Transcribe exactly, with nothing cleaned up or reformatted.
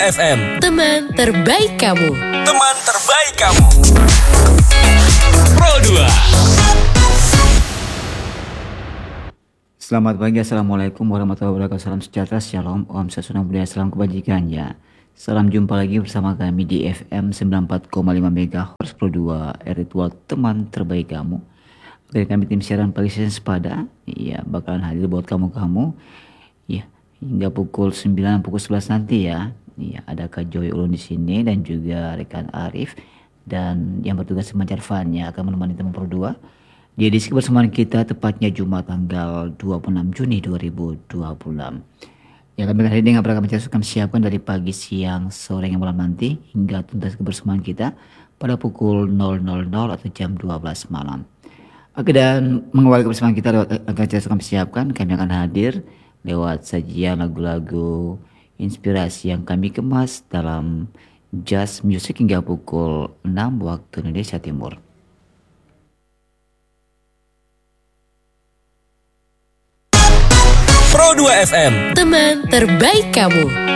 F M, teman terbaik kamu. teman terbaik kamu. Pro dua. Selamat pagi, Assalamualaikum warahmatullahi wabarakatuh. Salam sejahtera, shalom, om sasuna budaya, salam kebajikan ya. Salam jumpa lagi bersama kami di F M sembilan puluh empat koma lima megahertz Pro dua, ritual teman terbaik kamu. Oke, kami tim siaran pagi Senin Sepada, ya bakalan hadir buat kamu-kamu ya hingga pukul sembilan, pukul sebelas nanti ya. Iya, ada Kak Joy Ulun di sini dan juga rekan Arif dan yang bertugas Semancar Fan yang akan menemani teman Pro dua di edisi kebersamaan kita tepatnya Jumat tanggal dua puluh enam Juni dua ribu dua puluh enam. Ya, kami akan hadir dengan program yang kami siapkan dari pagi, siang, sore, hingga malam nanti hingga tuntas kebersamaan kita pada pukul nol nol nol atau jam dua belas malam. Oke, dan mengawali kebersamaan kita lewat acara yang kami siapkan, kami akan hadir lewat sajian lagu-lagu inspirasi yang kami kemas dalam jazz music hingga pukul enam waktu Indonesia Timur. Pro dua F M, Teman terbaik kamu.